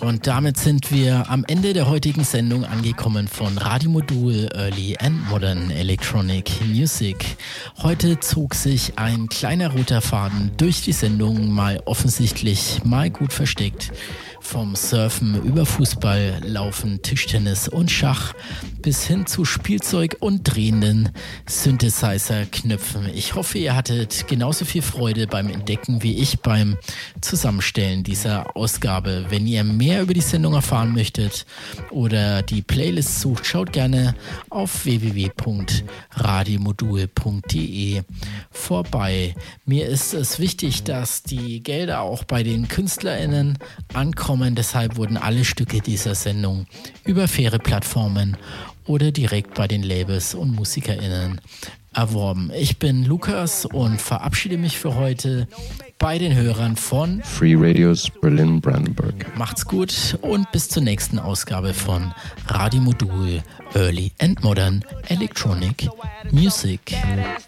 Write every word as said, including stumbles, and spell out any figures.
Und damit sind wir am Ende der heutigen Sendung angekommen von Radio Modul Early and Modern Electronic Music. Heute zog sich ein kleiner roter Faden durch die Sendung, mal offensichtlich, mal gut versteckt. Vom Surfen über Fußball, Laufen, Tischtennis und Schach bis hin zu Spielzeug und drehenden Synthesizer-Knöpfen. Ich hoffe, ihr hattet genauso viel Freude beim Entdecken wie ich beim Zusammenstellen dieser Ausgabe. Wenn ihr mehr über die Sendung erfahren möchtet oder die Playlist sucht, schaut gerne auf w w w punkt radiomodul punkt de vorbei. Mir ist es wichtig, dass die Gelder auch bei den KünstlerInnen ankommen. Deshalb wurden alle Stücke dieser Sendung über faire Plattformen oder direkt bei den Labels und MusikerInnen erworben. Ich bin Lukas und verabschiede mich für heute bei den Hörern von Free Radios Berlin-Brandenburg. Macht's gut und bis zur nächsten Ausgabe von Radio Modul Early and Modern Electronic Music.